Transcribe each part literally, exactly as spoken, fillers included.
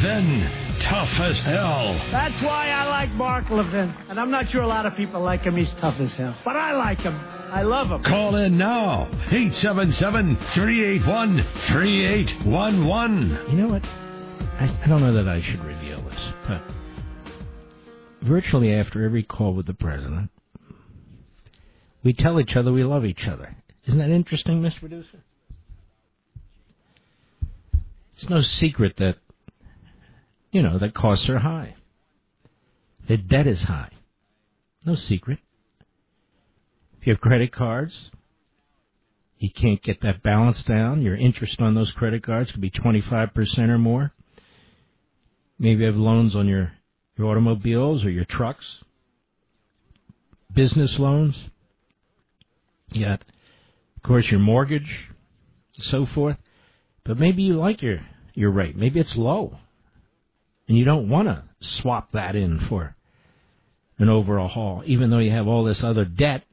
Levin, tough as hell. That's why I like Mark Levin. And I'm not sure a lot of people like him. He's tough as hell. But I like him. I love him. Call in now. eight seven seven, three eight one, three eight one one. You know what? I, I don't know that I should reveal this, but virtually after every call with the president, we tell each other we love each other. Isn't that interesting, Mister Producer? It's no secret that, you know, that costs are high. The debt is high. No secret. If you have credit cards, you can't get that balance down. Your interest on those credit cards could be twenty-five percent or more. Maybe you have loans on your, your automobiles or your trucks. Business loans. You got, of course, your mortgage, so forth. But maybe you like your, your rate. Maybe it's low. And you don't want to swap that in for an overall haul, even though you have all this other debt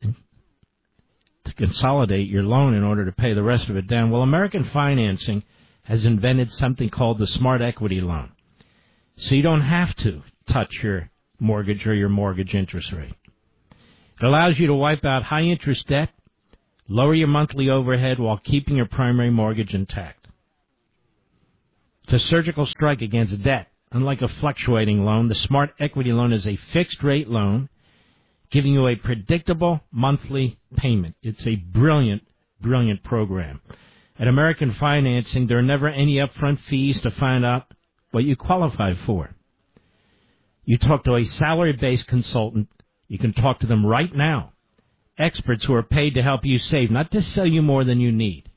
to consolidate your loan in order to pay the rest of it down. Well, American Financing has invented something called the Smart Equity Loan. So you don't have to touch your mortgage or your mortgage interest rate. It allows you to wipe out high-interest debt, lower your monthly overhead while keeping your primary mortgage intact. It's a surgical strike against debt. Unlike a fluctuating loan, the Smart Equity Loan is a fixed-rate loan giving you a predictable monthly payment. It's a brilliant, brilliant program. At American Financing, there are never any upfront fees to find out what you qualify for. You talk to a salary-based consultant. You can talk to them right now. Experts who are paid to help you save, not to sell you more than you need.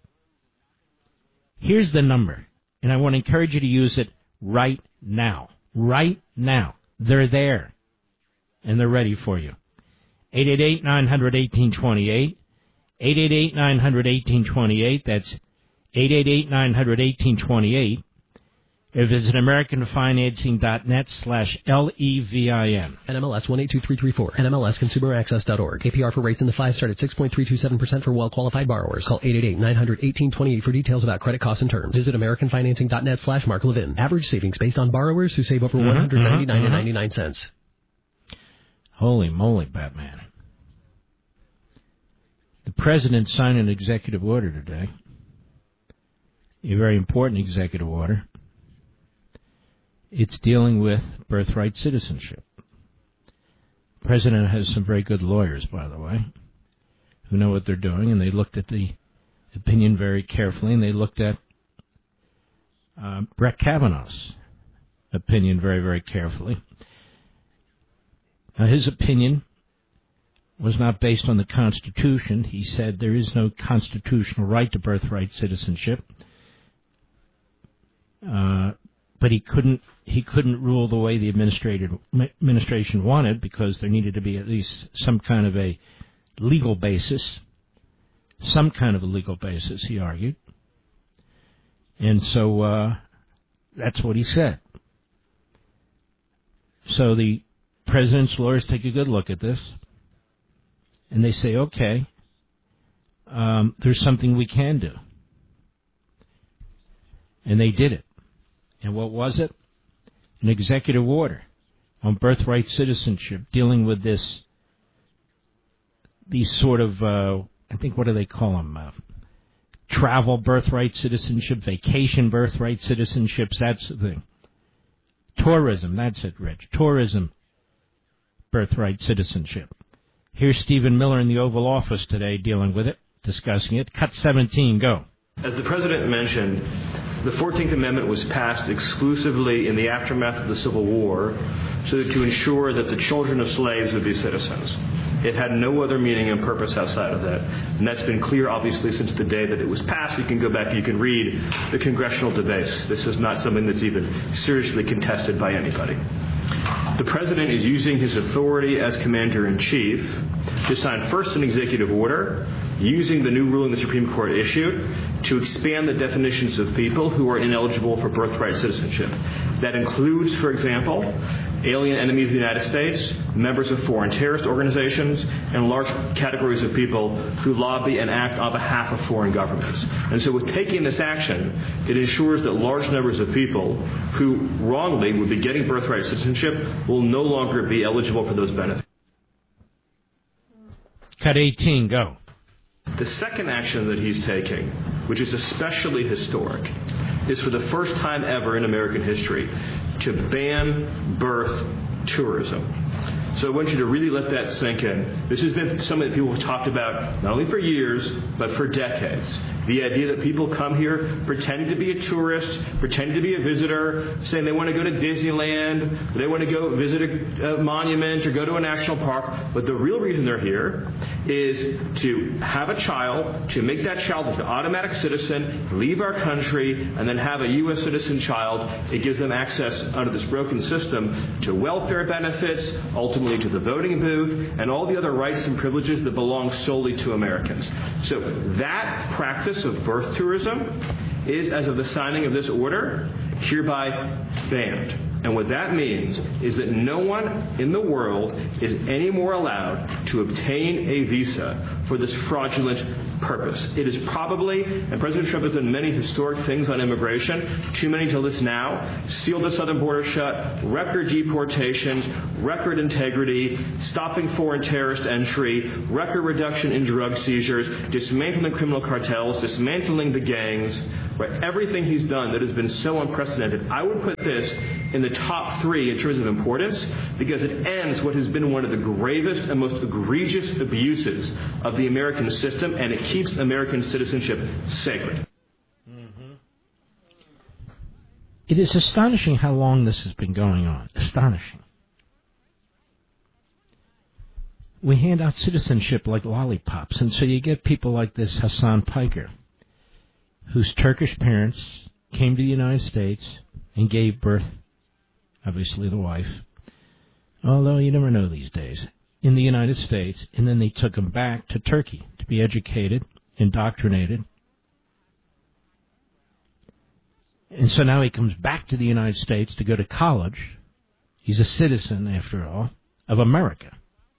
Here's the number, and I want to encourage you to use it right now. Right now. They're there, and they're ready for you. eight eight eight, nine hundred, eighteen twenty-eight. eight eight eight, nine hundred, eighteen twenty-eight. That's eight eight eight, nine hundred, eighteen twenty-eight. Or visit AmericanFinancing.net slash L-E-V-I-N. N M L S one eight two three three four. N M L S Consumer Access dot org. A P R for rates in the five start at six point three two seven percent for well-qualified borrowers. Call eight eight eight, nine hundred, eighteen twenty-eight for details about credit costs and terms. Visit AmericanFinancing.net slash Mark Levin. Average savings based on borrowers who save over Mm-hmm, one hundred ninety-nine dollars mm-hmm, and ninety-nine cents. Holy moly, Batman. The president signed an executive order today. A very important executive order. It's dealing with birthright citizenship. The president has some very good lawyers, by the way, who know what they're doing, and they looked at the opinion very carefully, and they looked at uh, Brett Kavanaugh's opinion very, very carefully. Now, his opinion was not based on the Constitution. He said there is no constitutional right to birthright citizenship. Uh, but he couldn't he couldn't rule the way the administrated administration wanted, because there needed to be at least some kind of a legal basis, some kind of a legal basis, he argued. And so uh, that's what he said. So the president's lawyers take a good look at this, and they say, okay, um, there's something we can do. And they did it. And what was it? An executive order on birthright citizenship dealing with this, these sort of, uh, I think, what do they call them? Uh, travel birthright citizenship, vacation birthright citizenships, that's the thing. Tourism, that's it, Rich. Tourism birthright citizenship. Here's Stephen Miller in the Oval Office today dealing with it, discussing it. Cut seventeen, go. As the President mentioned, the fourteenth Amendment was passed exclusively in the aftermath of the Civil War so that to ensure that the children of slaves would be citizens. It had no other meaning and purpose outside of that. And that's been clear, obviously, since the day that it was passed. You can go back, you can read the congressional debates. This is not something that's even seriously contested by anybody. The President is using his authority as Commander-in-Chief to sign first an executive order using the new ruling the Supreme Court issued to expand the definitions of people who are ineligible for birthright citizenship. That includes, for example, alien enemies of the United States, members of foreign terrorist organizations, and large categories of people who lobby and act on behalf of foreign governments. And so with taking this action, it ensures that large numbers of people who wrongly would be getting birthright citizenship will no longer be eligible for those benefits. Cut eighteen, go. The second action that he's taking, which is especially historic, is for the first time ever in American history to ban birth tourism. So I want you to really let that sink in. This has been something that people have talked about not only for years, but for decades. The idea that people come here pretending to be a tourist, pretending to be a visitor, saying they want to go to Disneyland, they want to go visit a, a monument or go to a national park. But the real reason they're here is to have a child, to make that child an automatic citizen, leave our country, and then have a U S citizen child. It gives them access under this broken system to welfare benefits, ultimately to the voting booth, and all the other rights and privileges that belong solely to Americans. So that practice of birth tourism is, as of the signing of this order, hereby banned. And what that means is that no one in the world is any more allowed to obtain a visa for this fraudulent purpose. It is probably, and President Trump has done many historic things on immigration, too many to list now, sealed the southern border shut, record deportations, record integrity, stopping foreign terrorist entry, record reduction in drug seizures, dismantling criminal cartels, dismantling the gangs, right? Everything he's done that has been so unprecedented. I would put this in the top three in terms of importance because it ends what has been one of the gravest and most egregious abuses of the American system, and it keeps American citizenship sacred. Mm-hmm. It is astonishing how long this has been going on. Astonishing. We hand out citizenship like lollipops, and so you get people like this Hassan Piker, whose Turkish parents came to the United States and gave birth, obviously the wife, although you never know these days, in the United States, and then they took him back to Turkey to be educated, indoctrinated. And so now he comes back to the United States to go to college. He's a citizen, after all, of America.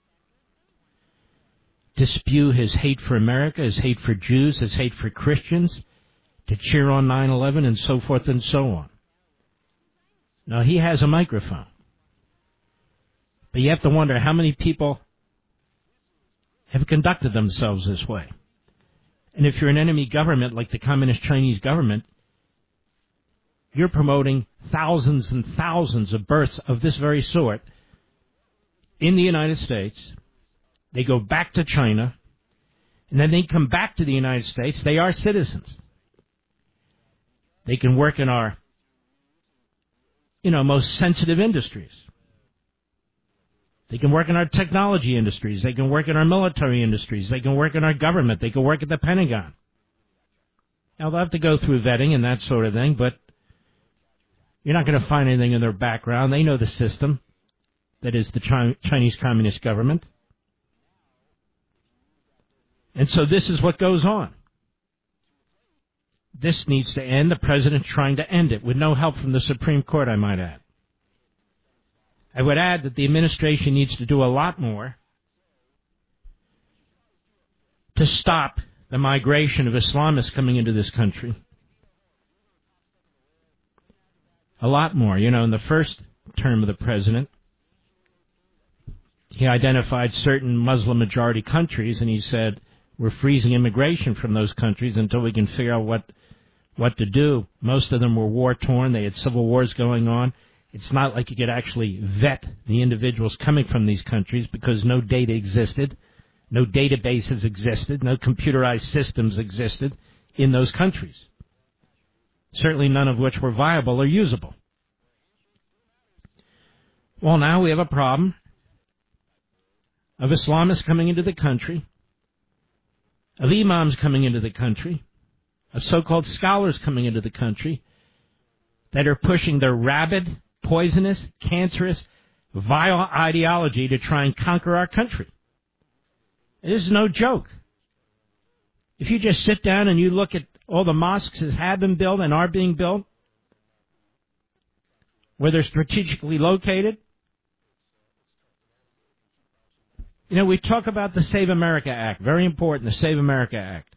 To spew his hate for America, his hate for Jews, his hate for Christians, to cheer on nine eleven and so forth and so on. Now, he has a microphone. But you have to wonder how many people have conducted themselves this way. And if you're an enemy government like the Communist Chinese government, you're promoting thousands and thousands of births of this very sort in the United States. They go back to China, and then they come back to the United States. They are citizens. They can work in our, you know, most sensitive industries. They can work in our technology industries. They can work in our military industries. They can work in our government. They can work at the Pentagon. Now, they'll have to go through vetting and that sort of thing, but you're not going to find anything in their background. They know the system that is the Chi- Chinese Communist government. And so this is what goes on. This needs to end. The president's trying to end it with no help from the Supreme Court, I might add. I would add that the administration needs to do a lot more to stop the migration of Islamists coming into this country. A lot more. You know, in the first term of the president, he identified certain Muslim-majority countries, and he said, we're freezing immigration from those countries until we can figure out what what to do. Most of them were war-torn. They had civil wars going on. It's not like you could actually vet the individuals coming from these countries because no data existed, no databases existed, no computerized systems existed in those countries, certainly none of which were viable or usable. Well, now we have a problem of Islamists coming into the country, of imams coming into the country, of so-called scholars coming into the country that are pushing their rabid, poisonous, cancerous, vile ideology to try and conquer our country. This is no joke. If you just sit down and you look at all the mosques that have been built and are being built, where they're strategically located. You know, we talk about the Save America Act. Very important, the Save America Act.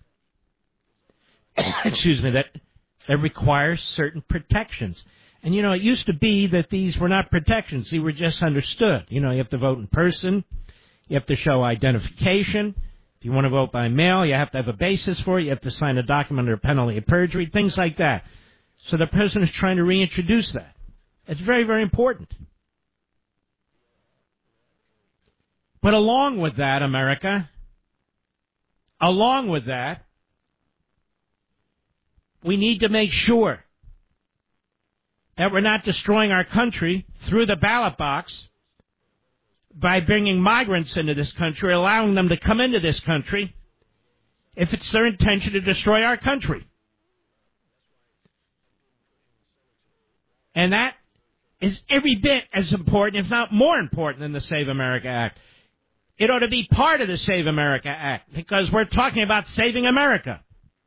Excuse me, that, that requires certain protections. And, you know, it used to be that these were not protections. They were just understood. You know, you have to vote in person. You have to show identification. If you want to vote by mail, you have to have a basis for it. You have to sign a document under penalty of perjury, things like that. So the president is trying to reintroduce that. It's very, very important. But along with that, America, along with that, we need to make sure that we're not destroying our country through the ballot box by bringing migrants into this country, allowing them to come into this country, if it's their intention to destroy our country. And that is every bit as important, if not more important, than the Save America Act. It ought to be part of the Save America Act, because we're talking about saving America.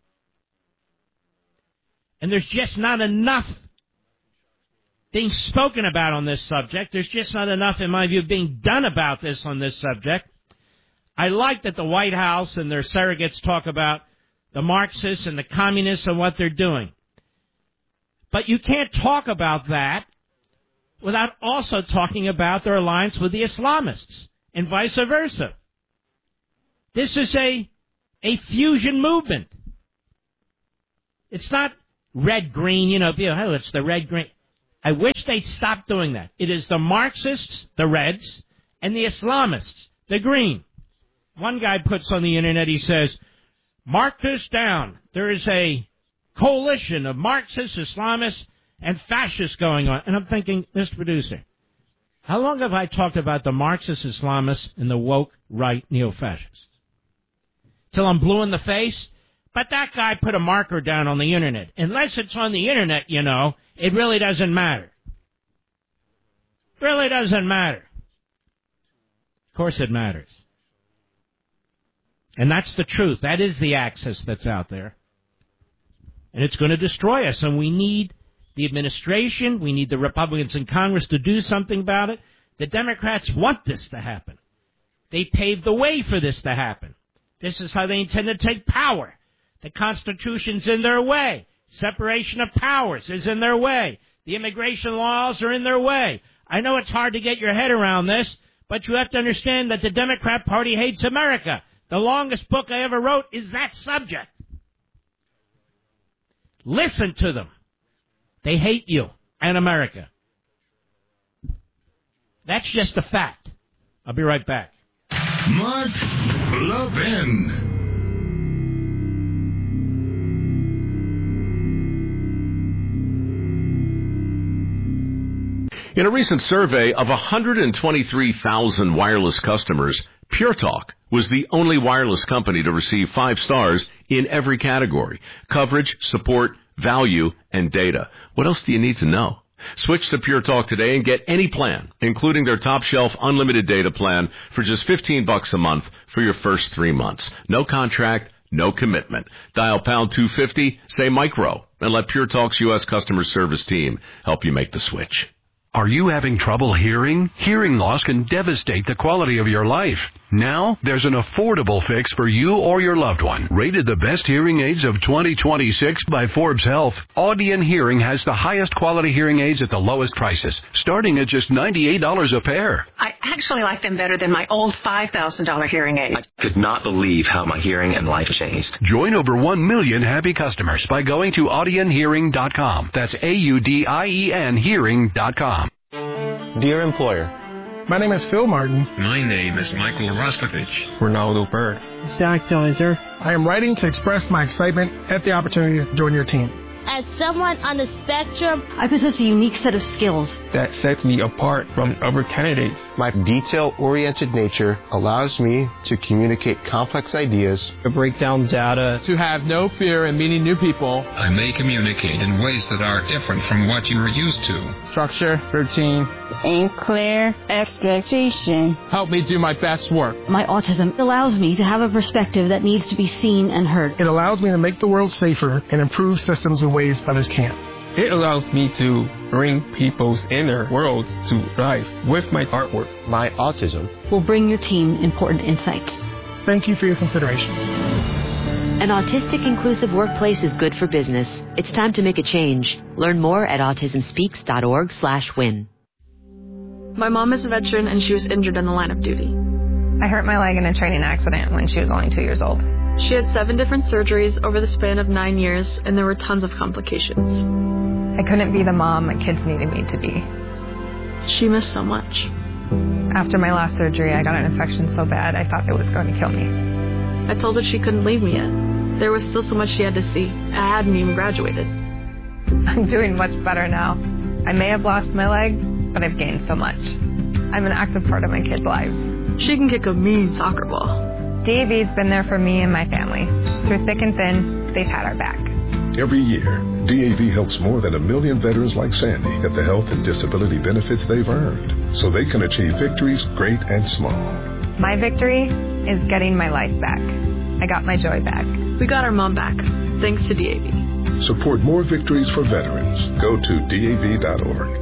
And there's just not enough being spoken about on this subject. There's just not enough, in my view, being done about this on this subject. I like that the White House and their surrogates talk about the Marxists and the communists and what they're doing. But you can't talk about that without also talking about their alliance with the Islamists and vice versa. This is a, a fusion movement. It's not red-green, you know, oh, it's the red-green. I wish they'd stop doing that. It is the Marxists, the reds, and the Islamists, the green. One guy puts on the internet, he says, mark this down. There is a coalition of Marxists, Islamists, and fascists going on. And I'm thinking, Mister Producer, how long have I talked about the Marxist Islamists and the woke right neo-fascists? Till I'm blue in the face? But that guy put a marker down on the internet. Unless it's on the internet, you know, it really doesn't matter. Really doesn't matter. Of course it matters. And that's the truth. That is the axis that's out there. And it's going to destroy us. And we need the administration, we need the Republicans in Congress to do something about it. The Democrats want this to happen. They paved the way for this to happen. This is how they intend to take power. The Constitution's in their way. Separation of powers is in their way. The immigration laws are in their way. I know it's hard to get your head around this, but you have to understand that the Democrat Party hates America. The longest book I ever wrote is that subject. Listen to them. They hate you and America. That's just a fact. I'll be right back. Mark Levin. In a recent survey of one hundred twenty-three thousand wireless customers, Pure Talk was the only wireless company to receive five stars in every category: coverage, support, value, and data. What else do you need to know? Switch to Pure Talk today and get any plan, including their top-shelf unlimited data plan, for just fifteen bucks a month for your first three months. No contract, no commitment. Dial pound two fifty, say micro, and let Pure Talk's U S customer service team help you make the switch. Are you having trouble hearing? Hearing loss can devastate the quality of your life. Now, there's an affordable fix for you or your loved one. Rated the best hearing aids of twenty twenty-six by Forbes Health, Audion Hearing has the highest quality hearing aids at the lowest prices, starting at just ninety-eight dollars a pair. I actually like them better than my old five thousand dollars hearing aid. I could not believe how my hearing and life changed. Join over one million happy customers by going to Audion Hearing dot com. That's A U D I E N Hearing dot com. Dear employer, my name is Phil Martin. My name is Michael Rostovich. Ronaldo Bird. Zach Deiser. I am writing to express my excitement at the opportunity to join your team. As someone on the spectrum, I possess a unique set of skills that sets me apart from other candidates. My detail-oriented nature allows me to communicate complex ideas, to break down data, to have no fear in meeting new people. I may communicate in ways that are different from what you are used to. Structure, routine, and clear expectation. Help me do my best work. My autism allows me to have a perspective that needs to be seen and heard. It allows me to make the world safer and improve systems in ways others can't. It allows me to bring people's inner worlds to life with my artwork. My autism will bring your team important insights. Thank you for your consideration. An autistic inclusive workplace is good for business. It's time to make a change. Learn more at autismspeaks.org slash win. My mom is a veteran and she was injured in the line of duty. I hurt my leg in a training accident when she was only two years old. She had seven different surgeries over the span of nine years, and there were tons of complications. I couldn't be the mom my kids needed me to be. She missed so much. After my last surgery, I got an infection so bad I thought it was going to kill me. I told her she couldn't leave me yet. There was still so much she had to see. I hadn't even graduated. I'm doing much better now. I may have lost my leg, but I've gained so much. I'm an active part of my kids' lives. She can kick a mean soccer ball. D A V's been there for me and my family. Through thick and thin, they've had our back. Every year, D A V helps more than a million veterans like Sandy get the health and disability benefits they've earned, so they can achieve victories great and small. My victory is getting my life back. I got my joy back. We got our mom back, thanks to D A V. Support more victories for veterans. Go to D A V dot org.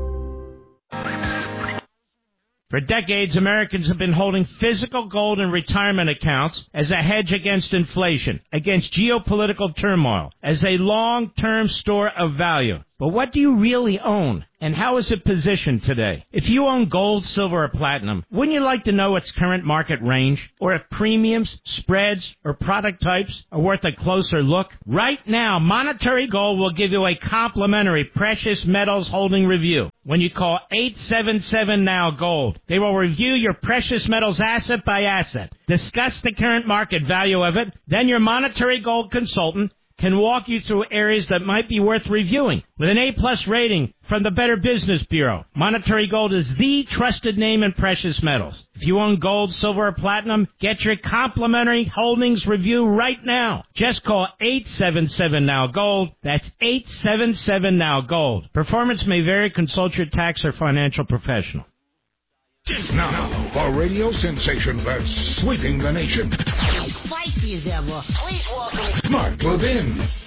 For decades, Americans have been holding physical gold in retirement accounts as a hedge against inflation, against geopolitical turmoil, as a long-term store of value. But what do you really own, and how is it positioned today? If you own gold, silver, or platinum, wouldn't you like to know its current market range, or if premiums, spreads, or product types are worth a closer look? Right now, Monetary Gold will give you a complimentary precious metals holding review when you call eight seven seven now gold. They will review your precious metals asset by asset, discuss the current market value of it, then your Monetary Gold consultant can walk you through areas that might be worth reviewing. With an A-plus rating from the Better Business Bureau, Monetary Gold is the trusted name in precious metals. If you own gold, silver, or platinum, get your complimentary holdings review right now. Just call eight seven seven now gold. That's eight seven seven now gold. Performance may vary. Consult your tax or financial professional. Now, a radio sensation that's sweeping the nation. Spicy as ever. Please welcome Mark Levin.